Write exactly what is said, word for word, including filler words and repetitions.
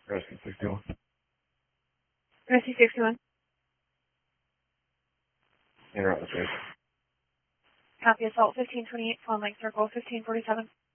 Rescue sixty-one. Rescue sixty-one. Interrupt the chase. Copy assault fifteen twenty-eight, Swan Lake Circle, fifteen forty-seven.